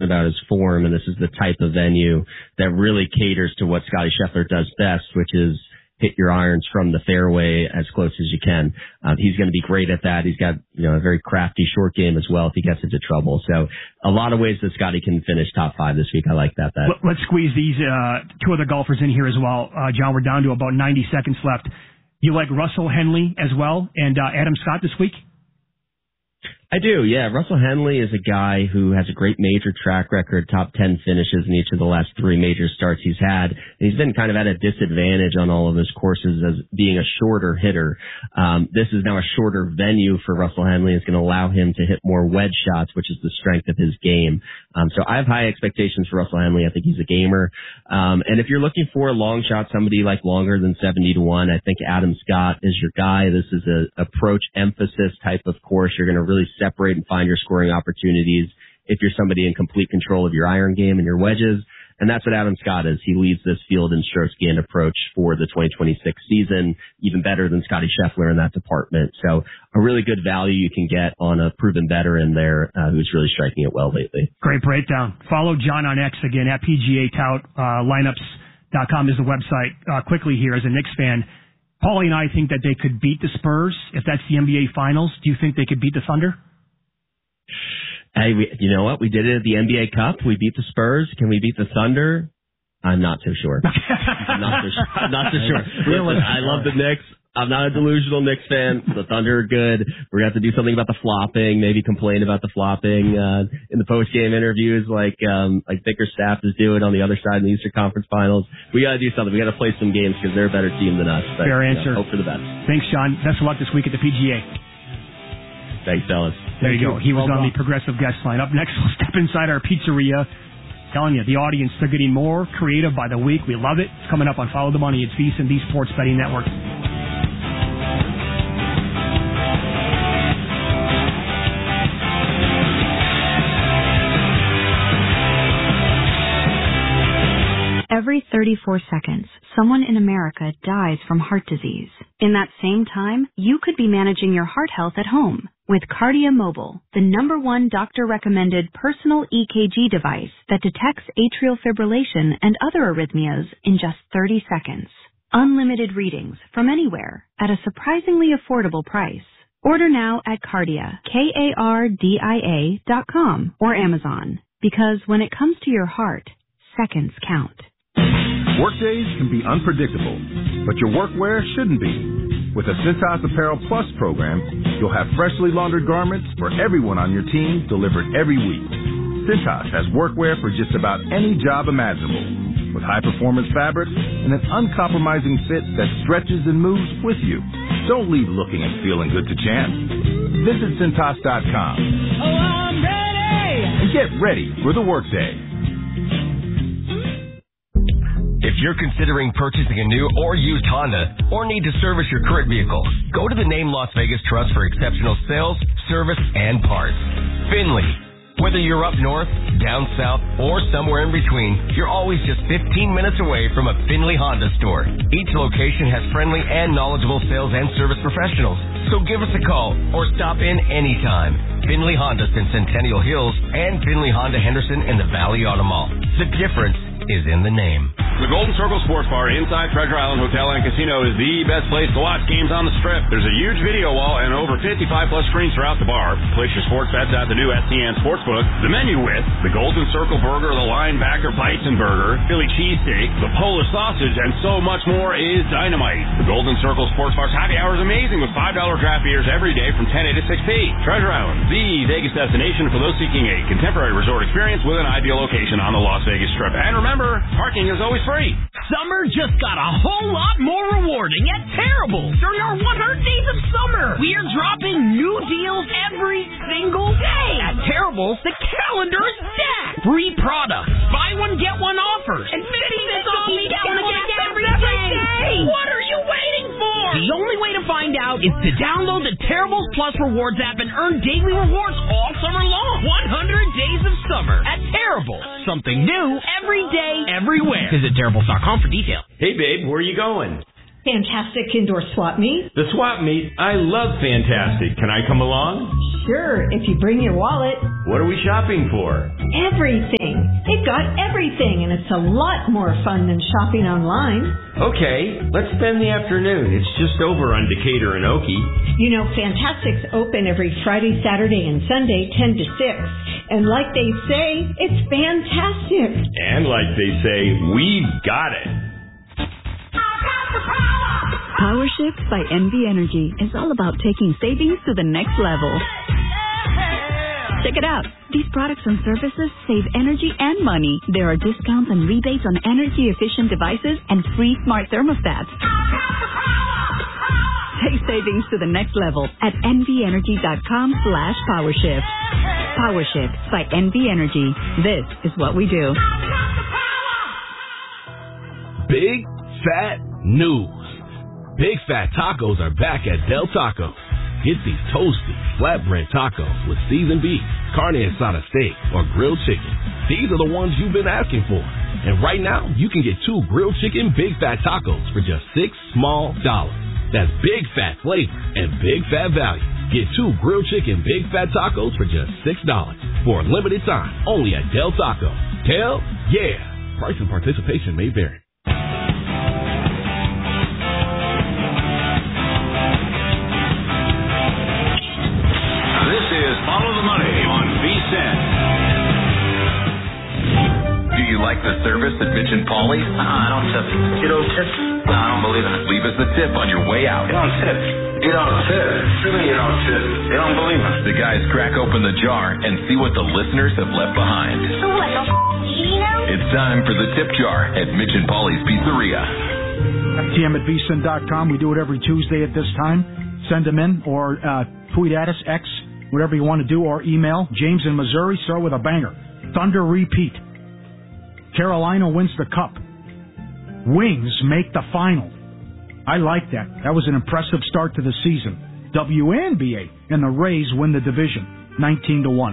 about his form, and this is the type of venue that really caters to what Scotty Scheffler does best, which is hit your irons from the fairway as close as you can. He's going to be great at that. He's got, a very crafty short game as well if he gets into trouble. So a lot of ways that Scotty can finish top 5 this week. I like that bet. Let's squeeze these two other golfers in here as well. John, we're down to about 90 seconds left. You like Russell Henley as well and Adam Scott this week? I do, yeah. Russell Henley is a guy who has a great major track record, top 10 finishes in each of the last 3 major starts he's had. And he's been kind of at a disadvantage on all of his courses as being a shorter hitter. This is now a shorter venue for Russell Henley. It's going to allow him to hit more wedge shots, which is the strength of his game. So I have high expectations for Russell Henley. I think he's a gamer. And if you're looking for a long shot, somebody like longer than 70-1, I think Adam Scott is your guy. This is a approach emphasis type of course. You're going to really separate and find your scoring opportunities if you're somebody in complete control of your iron game and your wedges. And that's what Adam Scott is. He leads this field in strokes gained approach for the 2026 season, even better than Scotty Scheffler in that department. So a really good value you can get on a proven veteran there who's really striking it well lately. Great breakdown. Follow John on X again at PGA Tout. Lineups.com is the website. Quickly here as a Knicks fan, Paulie and I think that they could beat the Spurs if that's the NBA Finals. Do you think they could beat the Thunder? Hey, you know what? We did it at the NBA Cup. We beat the Spurs. Can we beat the Thunder? I'm not so sure. I'm not so sure. Listen, I love the Knicks. I'm not a delusional Knicks fan. The Thunder are good. We're going to have to do something about the flopping, maybe complain about the flopping in the post-game interviews like Bickerstaff is doing on the other side in the Eastern Conference Finals. We got to do something. We got to play some games because they're a better team than us. But, fair answer. Hope for the best. Thanks, John. Best of luck this week at the PGA. Thanks, fellas. There you go. He was on the Progressive Guest line. Up next, we'll step inside our pizzeria. Telling you, the audience, they're getting more creative by the week. We love it. It's coming up on Follow the Money. It's VSiN, the Sports Betting Network. Every 34 seconds, someone in America dies from heart disease. In that same time, you could be managing your heart health at home with Cardia Mobile, the #1 doctor-recommended personal EKG device that detects atrial fibrillation and other arrhythmias in just 30 seconds. Unlimited readings from anywhere at a surprisingly affordable price. Order now at Cardia, KARDIA.com or Amazon, because when it comes to your heart, seconds count. Workdays can be unpredictable, but your workwear shouldn't be. With the Cintas Apparel Plus program, you'll have freshly laundered garments for everyone on your team delivered every week. Cintas has workwear for just about any job imaginable, with high-performance fabrics and an uncompromising fit that stretches and moves with you. Don't leave looking and feeling good to chance. Visit Cintas.com. Oh, I'm ready! And get ready for the workday. If you're considering purchasing a new or used Honda or need to service your current vehicle, go to the name Las Vegas Trust for exceptional sales, service, and parts. Finley. Whether you're up north, down south, or somewhere in between, you're always just 15 minutes away from a Finley Honda store. Each location has friendly and knowledgeable sales and service professionals. So give us a call or stop in anytime. Finley Honda in Centennial Hills and Finley Honda Henderson in the Valley Auto Mall. The difference is in the name. The Golden Circle Sports Bar inside Treasure Island Hotel and Casino is the best place to watch games on the Strip. There's a huge video wall and over 55-plus screens throughout the bar. Place your sports bets at the new STN Sportsbook. The menu with the Golden Circle Burger, the Linebacker Bison Burger, Philly Cheesesteak, the Polish Sausage, and so much more is dynamite. The Golden Circle Sports Bar's happy hour is amazing with $5 draft beers every day from 10 a to 6 p. Treasure Island, the Vegas destination for those seeking a contemporary resort experience with an ideal location on the Las Vegas Strip. And remember, parking is always free. Summer just got a whole lot more rewarding at Terrible. During our 100 days of summer, we are dropping new deals every single day. At Terrible, the calendar is stacked. Free products, buy one, get one offers, and 50 cents off each gallon of gas every day. What are you waiting for? The only way to find out is to download the Terrible Plus Rewards app and earn daily rewards all summer long. 100 days of summer at Terrible. Something new every day, everywhere. Visit Terribles.com for details. Hey, babe, where are you going? Fantastic indoor swap meet. The swap meet? I love Fantastic. Can I come along? Sure, if you bring your wallet. What are we shopping for? Everything. got everything, and it's a lot more fun than shopping online. Okay, let's spend the afternoon. It's just over on Decatur and Okie. You know, Fantastic's open every Friday, Saturday, and Sunday, 10 to 6. And like they say, it's fantastic. And like they say, we've got it. Power Shift by NV Energy is all about taking savings to the next level. Check it out. These products and services save energy and money. There are discounts and rebates on energy-efficient devices and free smart thermostats. Take savings to the next level at nvenergy.com/powershift. PowerShift by NV Energy. This is what we do. Big Fat News. Big Fat Tacos are back at Del Taco. Get these toasty, flatbread tacos with seasoned beef, carne asada steak, or grilled chicken. These are the ones you've been asking for. And right now, you can get 2 grilled chicken Big Fat Tacos for just $6 small. That's Big Fat flavor and Big Fat value. Get 2 grilled chicken Big Fat Tacos for just $6 for a limited time only at Del Taco. Hell yeah! Price and participation may vary. Follow the money on VSiN. Do you like the service at Mitch and Paulie's? I don't tip. You don't tip? No, I don't believe in it. Leave us a tip on your way out. You don't tip. You don't tip. Really, you don't tip. You don't believe it. The guys crack open the jar and see what the listeners have left behind. So what, the It's time for the tip jar at Mitch and Paulie's Pizzeria. FTM at vsin.com. We do it every Tuesday at this time. Send them in or tweet at us, X, whatever you want to do, or email. James in Missouri, start with a banger. Thunder repeat. Carolina wins the cup. Wings make the final. I like that. That was an impressive start to the season. WNBA and the Rays win the division, 19-1.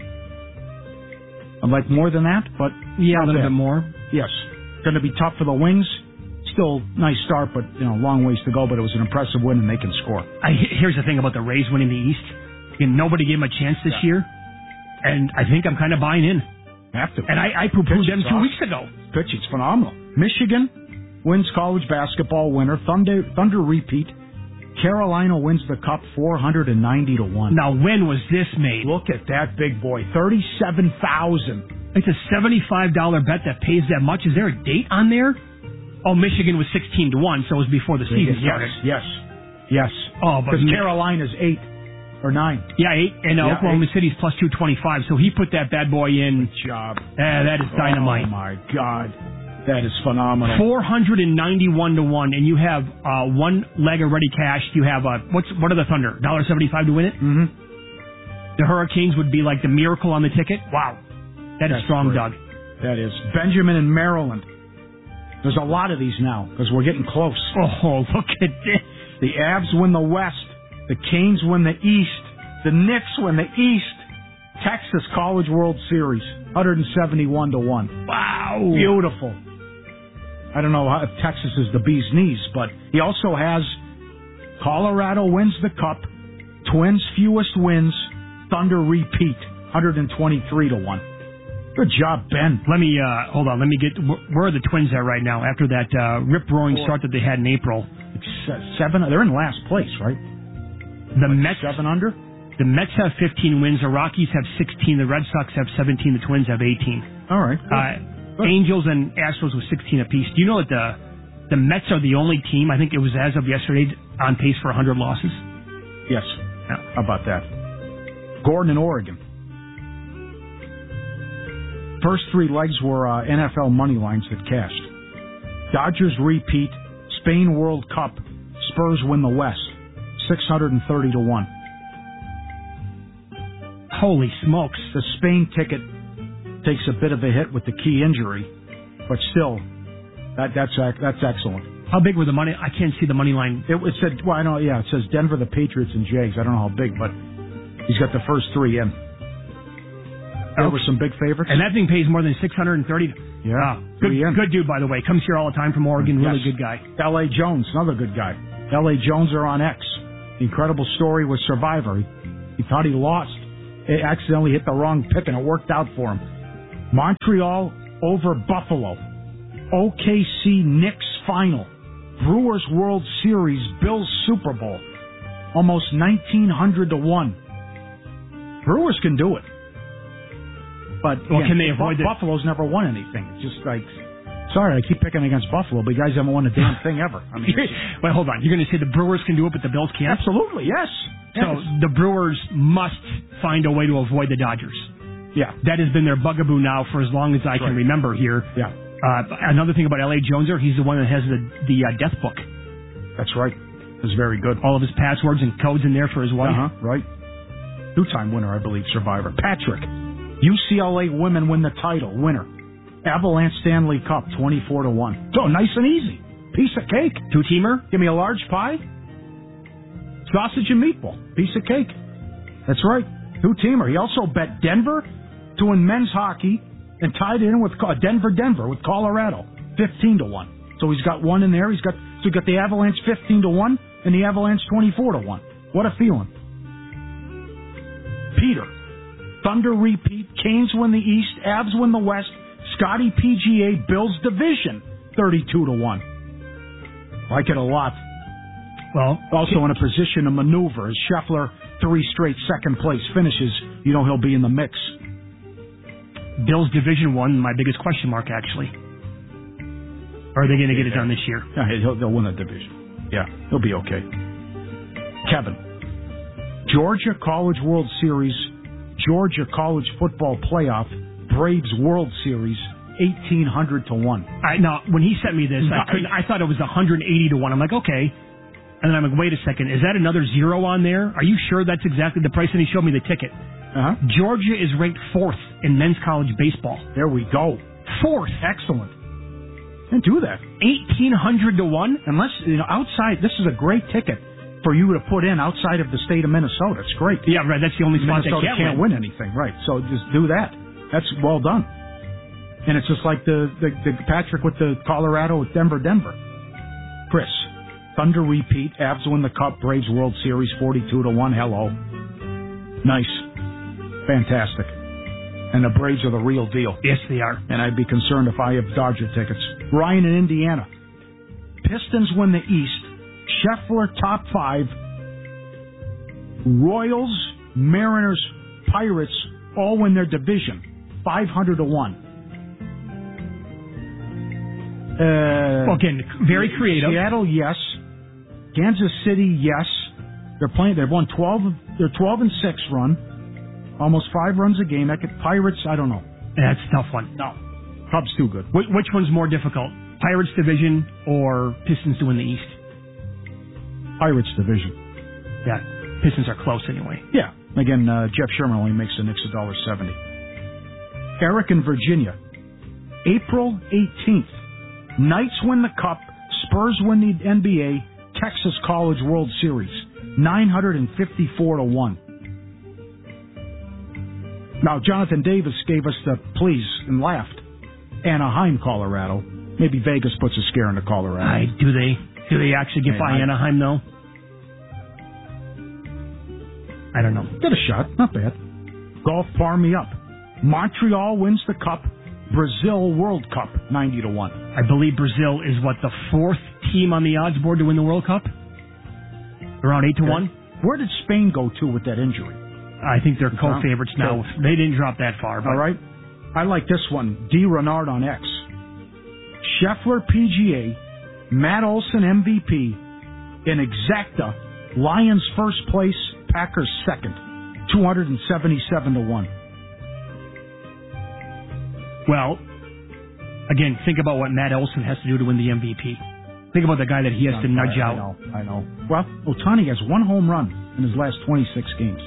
I'd like more than that, but yeah, a little bit more. Yes, going to be tough for the Wings. Still nice start, but long ways to go. But it was an impressive win, and they can score. Here's the thing about the Rays winning the East. Nobody gave them a chance this year, and I think I'm kind of buying in. Have to. And I poo-pooed them 2 weeks ago. Pitching's phenomenal. Michigan wins college basketball winner. Thunder repeat. Carolina wins the cup 490-1. Now, when was this made? Look at that big boy. $37,000. It's a $75 bet that pays that much. Is there a date on there? Oh, Michigan was 16-1, so it was before the season started. Yes. Oh, but because Carolina's 8 or 9. Yeah, 8, and Oklahoma City's plus 225. So he put that bad boy in. Good job. That is dynamite. Oh my God, that is phenomenal. 491-1, and you have one leg already cashed. You have what are the Thunder? $1.75 to win it. Mm-hmm. The Hurricanes would be like the miracle on the ticket. Wow, that's strong, great. Doug. That is. Benjamin in Maryland. There's a lot of these now because we're getting close. Oh, look at this. The Avs win the West. The Canes win the East. The Knicks win the East. Texas College World Series, 171-1. Wow. Beautiful. I don't know if Texas is the bee's knees, but he also has Colorado wins the cup, Twins fewest wins, Thunder repeat, 123-1. Good job, Ben. Let me, hold on. Let me get, where are the Twins at right now after that rip-roaring start that they had in April? It's 7, they're in last place, right? The Mets 7 under? The Mets have 15 wins. The Rockies have 16. The Red Sox have 17. The Twins have 18. All right. Angels and Astros with 16 apiece. Do you know that the Mets are the only team, I think it was as of yesterday, on pace for 100 losses? Yes. Yeah. How about that? Gordon in Oregon. First 3 legs were NFL money lines that cashed. Dodgers repeat. Spain World Cup. Spurs win the West. 630-1. Holy smokes. The Spain ticket takes a bit of a hit with the key injury, but still, that's excellent. How big were the money? I can't see the money line. It said, well, I know, yeah, it says Denver, the Patriots, and Jags. I don't know how big, but he's got the first 3 in. There were some big favorites. And that thing pays more than $630. Yeah. Good dude, by the way. Comes here all the time from Oregon. Really good guy. L.A. Jones, another good guy. L.A. Jones are on X. The incredible story with Survivor. He thought he lost. It accidentally hit the wrong pick, and it worked out for him. Montreal over Buffalo. OKC Knicks final. Brewers World Series, Bills Super Bowl. Almost 1,900 to 1. Brewers can do it. But can they avoid it? Buffalo's never won anything. It's just like, sorry, I keep picking against Buffalo, but you guys haven't won a damn thing ever. I mean, wait, hold on. You're going to say the Brewers can do it, but the Bills can't? Absolutely, yes. So the Brewers must find a way to avoid the Dodgers. Yeah. That has been their bugaboo now for as long as I can remember here. Yeah. Another thing about L.A. Joneser, he's the one that has the death book. That's right. It's very good. All of his passwords and codes in there for his wife. Right. Two-time winner, I believe, Survivor. Patrick. UCLA women win the title. Winner. Avalanche Stanley Cup, 24 to 1. So nice and easy. Piece of cake. Two-teamer. Give me a large pie. Sausage and meatball. Piece of cake. That's right. Two-teamer. He also bet Denver to win men's hockey and tied it in with Denver with Colorado, 15 to 1. So he's got one in there. He's got the Avalanche 15 to 1 and the Avalanche 24 to 1. What a feeling. Peter. Thunder repeat. Canes win the East. Avs win the West. Scotty PGA Bills division 32 to 1. Like it a lot. Well, also in a position to maneuver as Scheffler 3 straight second place finishes. You know he'll be in the mix. Bills Division 1, my biggest question mark, actually. Or are they going to get it done this year? Yeah, they'll win a division. Yeah, he'll be okay. Kevin. Georgia College World Series, Georgia College Football Playoff, Braves World Series, 1,800 to 1. Now, when he sent me this, I thought it was 180 to 1. I'm like, okay. And then I'm like, wait a second, is that another zero on there? Are you sure that's exactly the price? And he showed me the ticket. Georgia is ranked 4th in men's college baseball. There we go. 4th. Excellent. Can't do that. 1,800 to 1? Unless, outside, this is a great ticket for you to put in outside of the state of Minnesota. It's great. Yeah, right. That's the only spot Minnesota they can't win anything. Right. So just do that. That's well done. And it's just like the Patrick with the Colorado with Denver. Chris. Thunder repeat. Avs win the Cup. Braves World Series 42 to 1. Hello. Nice. Fantastic. And the Braves are the real deal. Yes, they are. And I'd be concerned if I have Dodger tickets. Ryan in Indiana. Pistons win the East. Scheffler top 5. Royals, Mariners, Pirates all win their division. 500 to 1. Again, very creative. Seattle, yes. Kansas City, yes. They've won 12. They're 12 and 6 run. Almost 5 runs a game. Pirates, I don't know. That's a tough one. No. Cubs too good. Which one's more difficult? Pirates division or Pistons to win the East? Pirates division. Yeah. Pistons are close anyway. Yeah. Again, Jeff Sherman only makes the Knicks $1.70. Eric in Virginia. April 18th. Knights win the Cup. Spurs win the NBA. Texas College World Series. 954 to 1. Now, Jonathan Davis gave us the please and laughed. Anaheim, Colorado. Maybe Vegas puts a scare into Colorado. Do they actually get by Anaheim, though? I don't know. Get a shot. Not bad. Golf, par me up. Montreal wins the Cup. Brazil World Cup, 90 to 1. I believe Brazil is, the 4th team on the odds board to win the World Cup? Around 8 to 1? Where did Spain go to with that injury? I think they're co-favorites now. They didn't drop that far. But. All right. I like this one. D. Renard on X. Scheffler PGA, Matt Olson MVP, in exacta, Lions first place, Packers second, 277 to 1. Well, again, think about what Matt Olson has to do to win the MVP. Think about the guy that he has to nudge out. I know. Well, Ohtani has 1 home run in his last 26 games.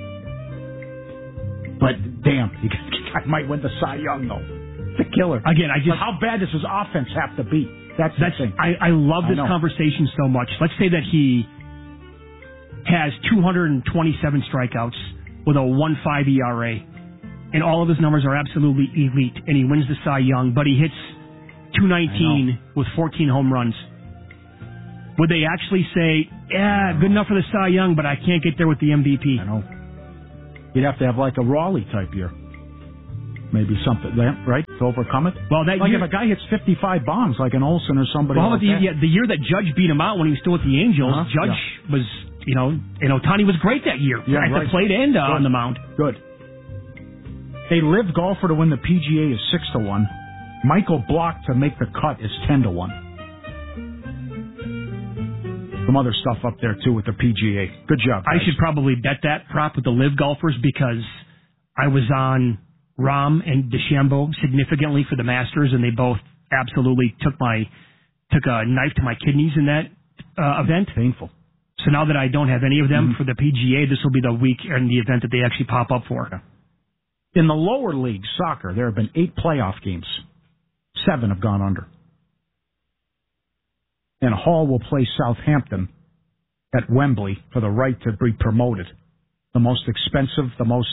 But, damn, the guy might win the Cy Young, though. The killer. Again, how bad does his offense have to be? That's the thing. I love this conversation so much. Let's say that he has 227 strikeouts with a 1.5 ERA, and all of his numbers are absolutely elite, and he wins the Cy Young, but he hits 219 with 14 home runs. Would they actually say, good enough for the Cy Young, but I can't get there with the MVP? I know. You'd have to have like a Raleigh type year. maybe something, right, to overcome it. Well, that like year, if a guy hits 55 bombs, like an Olsen or somebody. Well, like the year that Judge beat him out when he was still with the Angels, Judge was, and Ohtani was great that year at the plate and on the mound. Good. A live golfer to win the PGA is 6-1. Michael Block to make the cut is 10-1. Some other stuff up there too with the PGA. Good job, guys. I should probably bet that prop with the live golfers because I was on Rahm and DeChambeau significantly for the Masters, and they both absolutely took a knife to my kidneys in that event. Painful. So now that I don't have any of them for the PGA, this will be the week and the event that they actually pop up for. In the lower league, soccer, there have been 8 playoff games. 7 have gone under. And Hull will play Southampton at Wembley for the right to be promoted. The most expensive, the most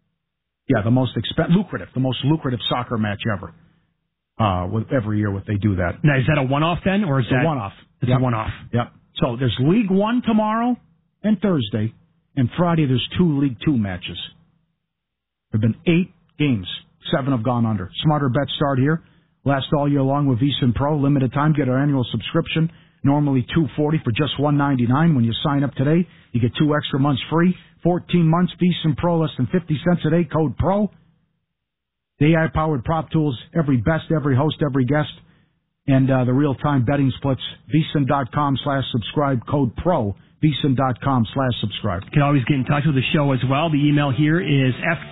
lucrative soccer match ever. With every year they do that. Now, is that a one-off then, or is that a one-off? It's a one-off. Yep. So there's League One tomorrow and Thursday, and Friday there's 2 League Two matches. There have been 8 games. 7 have gone under. Smarter bets start here. Last all year long with VSiN Pro. Limited time. Get our annual subscription. Normally $240 for just $199. When you sign up today, you get 2 extra months free. 14 months. VSiN Pro less than 50 cents a day. Code PRO. The AI-powered prop tools. Every best, every host, every guest. And the real-time betting splits. VSiN.com/subscribe. Code PRO. VSiN.com/subscribe. You can always get in touch with the show as well. The email here is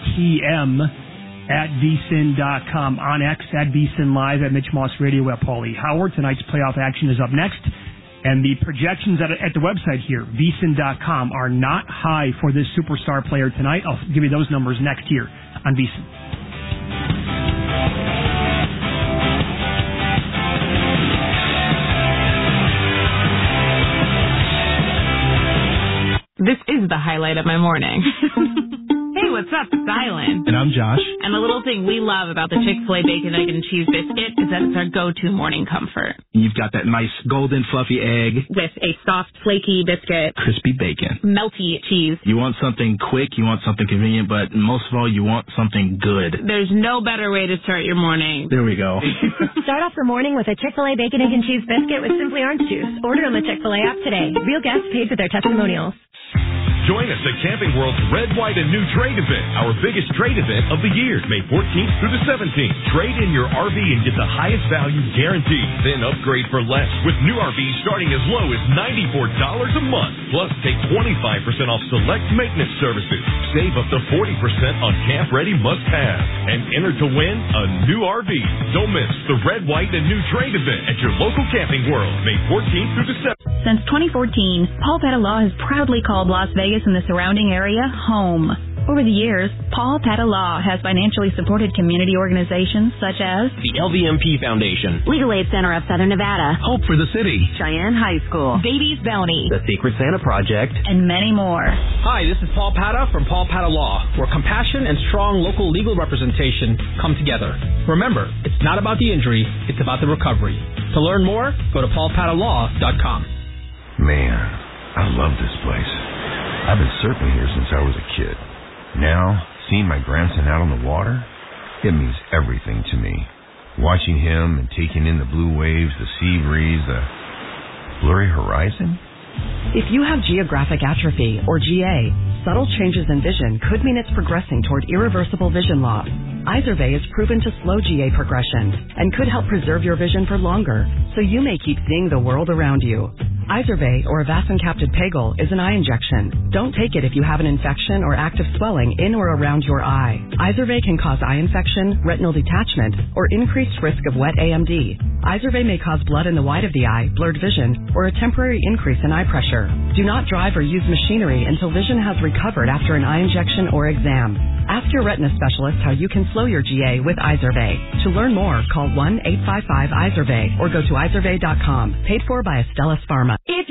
ftm@vsin.com, on X at VSiN Live, at Mitch Moss Radio, at Paulie Howard. Tonight's playoff action is up next. And the projections at the website here, vsin.com, are not high for this superstar player tonight. I'll give you those numbers next year on VSiN. This is the highlight of my morning. Hey, what's up? It's Island. And I'm Josh. And the little thing we love about the Chick-fil-A Bacon, Egg, and Cheese Biscuit is that it's our go-to morning comfort. You've got that nice golden fluffy egg. With a soft, flaky biscuit. Crispy bacon. Melty cheese. You want something quick, you want something convenient, but most of all, you want something good. There's no better way to start your morning. There we go. Start off the morning with a Chick-fil-A Bacon, Egg, and Cheese Biscuit with Simply Orange Juice. Order on the Chick-fil-A app today. Real guests paid for their testimonials. Join us at Camping World's Red, White, and New Trade event, our biggest trade event of the year, May 14th through the 17th. Trade in your RV and get the highest value guaranteed. Then upgrade for less with new RVs starting as low as $94 a month. Plus, take 25% off select maintenance services. Save up to 40% on Camp Ready must-have. And enter to win a new RV. Don't miss the Red, White, and New Trade event at your local Camping World, May 14th through the 17th. Since 2014, Paul Pettit-Law has proudly called Las Vegas and the surrounding area home. Over the years, Paul Pettit-Law has financially supported community organizations such as the LVMP Foundation, Legal Aid Center of Southern Nevada, Hope for the City, Cheyenne High School, Babies Bounty, the Secret Santa Project, and many more. Hi, this is Paul Patta from Paul Patta Law, where compassion and strong local legal representation come together. Remember, it's not about the injury, it's about the recovery. To learn more, go to paulpattalaw.com. Man, I love this place. I've been surfing here since I was a kid. Now, seeing my grandson out on the water, it means everything to me. Watching him and taking in the blue waves, the sea breeze, the blurry horizon. If you have geographic atrophy, or GA, subtle changes in vision could mean it's progressing toward irreversible vision loss. Izervay is proven to slow GA progression and could help preserve your vision for longer, so you may keep seeing the world around you. Izervay, or avacincaptad pegol, is an eye injection. Don't take it if you have an infection or active swelling in or around your eye. Izervay can cause eye infection, retinal detachment, or increased risk of wet AMD. Izervay may cause blood in the white of the eye, blurred vision, or a temporary increase in eye pressure. Do not drive or use machinery until vision has recovered after an eye injection or exam. Ask your retina specialist how you can slow your GA with Izervay. To learn more, call 1-855-IZERVAY or go to izervay.com. Paid for by Astellas Pharma.